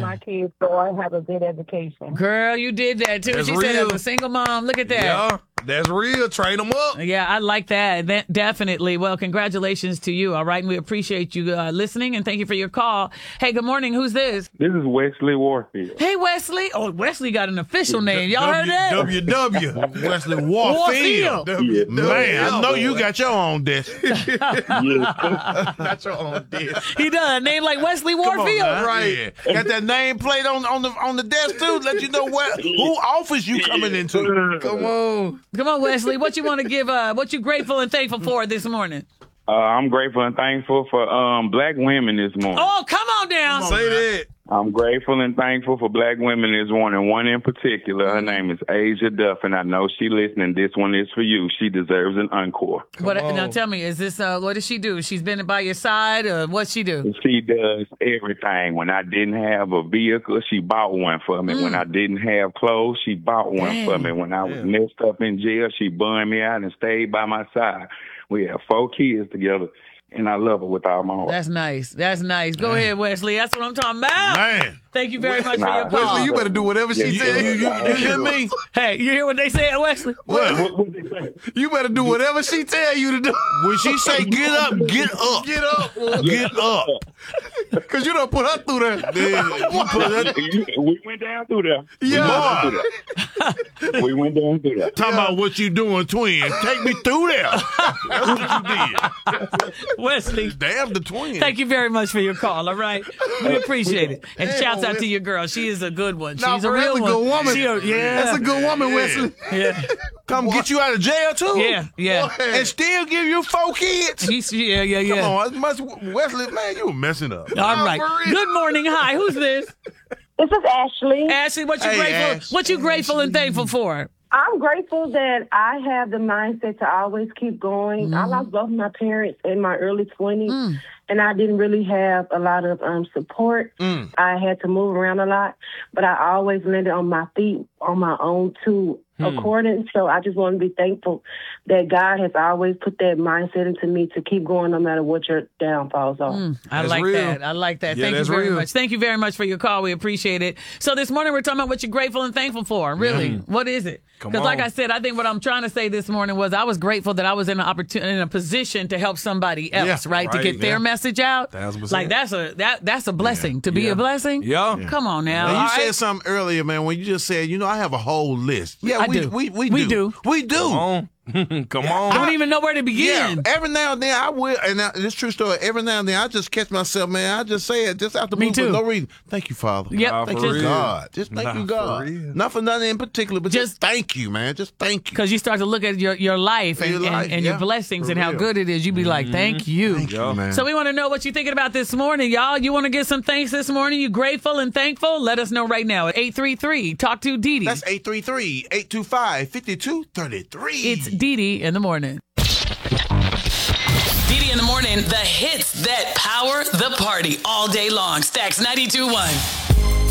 my kids so I have a good education. Girl, you did that too. That's She said real. as a single mom. Look at that. Yeah, that's real. Train them up. Yeah, I like that. Definitely. Well, congratulations to you. All right. And we appreciate you listening and thank you for your call. Hey, good morning. Who's this? This is Wesley Warfield. Hey, Wesley. Oh, Wesley got an official name. Y'all heard that? WW. Wesley Warfield. Warfield. Man, I know you got your own desk. Yes. Got your own desk. He does. Name like Wesley Warfield. Right. Yeah. Got that name plate on the desk too. Let you know who office you coming into. Come on. Come on, Wesley. What you want to give? What you grateful and thankful for this morning? I'm grateful and thankful for Black women this morning. Oh, come on down. Say that. I'm grateful and thankful for Black women this morning. One in particular, her name is Asia Duff, and I know she listening. This one is for you. She deserves an encore. Now tell me, is this what does she do? She's been by your side, or what's she do? She does everything. When I didn't have a vehicle, she bought one for me. When I didn't have clothes, she bought one for me. When I was messed up in jail, she bunned me out and stayed by my side. We have 4 kids together, and I love her with all my heart. That's nice. That's nice. Go ahead, Wesley. That's what I'm talking about. Man. Thank you very much for your call. Wesley, you better do whatever she said. You hear me? Hey, you hear what they said, Wesley? What they say? You better do whatever she tell you to do. When she say get up, get up. Get up. Get up. Because you done put her through that. We went down through there. Yeah. We went down through there. Talking about what you doing, twin. Take me through there. That's what you did. Wesley. Damn the twin. Thank you very much for your call, all right? We appreciate it. And shouts out to your girl. She is a good one. She's a real that's one. a good woman. That's a good woman, Wesley. Yeah. Come get you out of jail, too? Yeah. And still give you 4 kids? Yeah. Come on, as much Wesley, man, you were messing up. All right. Good morning. Hi. Who's this? This is Ashley. Ashley, what you Hey, grateful? Ash. What you grateful and thankful for? I'm grateful that I have the mindset to always keep going. I lost both my parents in my early 20s, and I didn't really have a lot of support. I had to move around a lot, but I always landed on my feet on my own too. According, so I just want to be thankful that God has always put that mindset into me to keep going no matter what your downfalls are. I like that. I like that. Yeah, Thank you that's very real. much. Thank you very much for your call. We appreciate it. So this morning we're talking about what you're grateful and thankful for. Really, what is it? Because like I said, I think what I'm trying to say this morning was I was grateful that I was in a position to help somebody else, right? To get their message out. 1,000%. Like that's a blessing. To be a blessing. Yeah. Come on now. And you All said right? something earlier, man, when you just said, I have a whole list. Yeah, I we do. We We do. We do. Come on. Come on. I don't even know where to Yeah, begin. every now and then I will, and this true story. Every now and then I just catch myself, man. I just say it just out the Me blue too. for no reason. Thank you, Father. Yep. Thank for you, real. God. Just thank you, God. for real. Not for nothing in particular, but just thank you, man. Just thank you. Because you start to look at your life and, Your life, and your yeah, blessings for and how real. good it is. You be like, thank you. Thank you, man. So we want to know what you're thinking about this morning, y'all. You want to get some thanks this morning? You grateful and thankful? Let us know right now at 833. Talk to Dee Dee. That's 833-825-5233. It's Dee Dee in the morning. Dee Dee in the morning, the hits that power the party all day long. Stacks 92.1.